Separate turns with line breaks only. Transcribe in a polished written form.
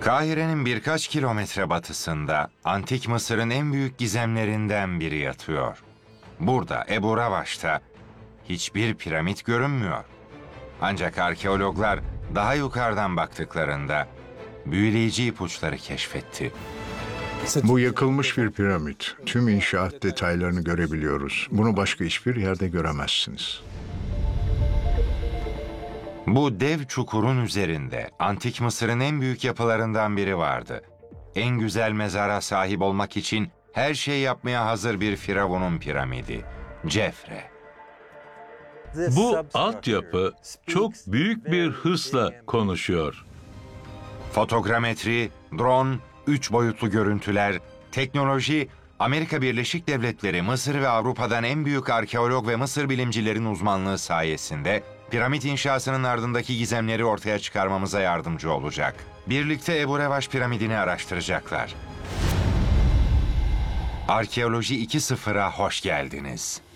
Kahire'nin birkaç kilometre batısında Antik Mısır'ın en büyük gizemlerinden biri yatıyor. Burada, Ebu Ravaş'ta hiçbir piramit görünmüyor. Ancak arkeologlar daha yukarıdan baktıklarında büyüleyici ipuçları keşfetti.
Bu yakılmış bir piramit. Tüm inşaat detaylarını görebiliyoruz. Bunu başka hiçbir yerde göremezsiniz.
Bu dev çukurun üzerinde Antik Mısır'ın en büyük yapılarından biri vardı. En güzel mezara sahip olmak için her şey yapmaya hazır bir firavunun piramidi, Cefre.
Bu altyapı çok büyük bir hırsla konuşuyor.
Fotogrametri, drone, 3 boyutlu görüntüler, teknoloji, Amerika Birleşik Devletleri, Mısır ve Avrupa'dan en büyük arkeolog ve Mısır bilimcilerin uzmanlığı sayesinde piramit inşasının ardındaki gizemleri ortaya çıkarmamıza yardımcı olacak. Birlikte Ebu Revaş piramidini araştıracaklar. Arkeoloji 2.0'a hoş geldiniz.